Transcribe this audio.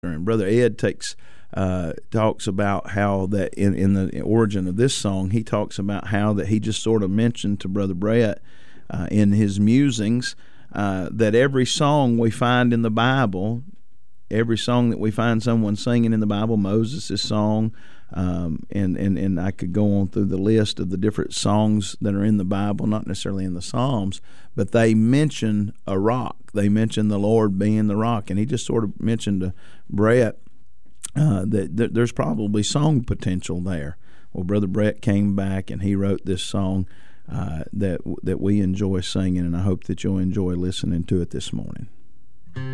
And Brother Ed talks about how that in the origin of this song, he talks about how that he just sort of mentioned to Brother Brett in his musings that every song we find in the Bible, every song that we find someone singing in the Bible, Moses' song, and I could go on through the list of the different songs that are in the Bible, not necessarily in the Psalms, but they mention a rock. They mention the Lord being the rock. And he just sort of mentioned to Brett that there's probably song potential there. Well, Brother Brett came back and he wrote this song that we enjoy singing, and I hope that you'll enjoy listening to it this morning.